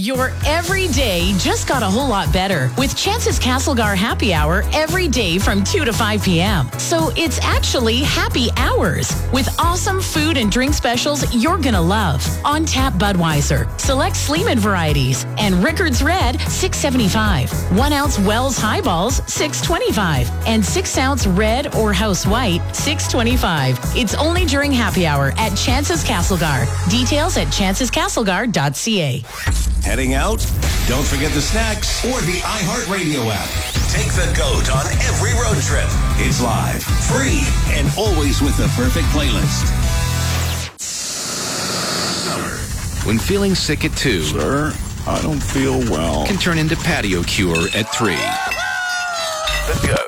Your every day just got a whole lot better with Chance's Castlegar Happy Hour every day from 2 to 5 p.m. So it's actually happy hours with awesome food and drink specials you're going to love. On tap Budweiser, select Sleeman varieties, and Rickards Red, $6.75. 1 ounce Wells Highballs, $6.25. And 6 ounce Red or House White, $6.25. It's only during happy hour at Chance's Castlegar. Details at chancescastlegar.ca. Heading out? Don't forget the snacks or the iHeartRadio app. Take the GOAT on every road trip. It's live, free, and always with the perfect playlist. Summer. When feeling sick at 2, Sir, I don't feel well. can turn into patio cure at 3. The GOAT.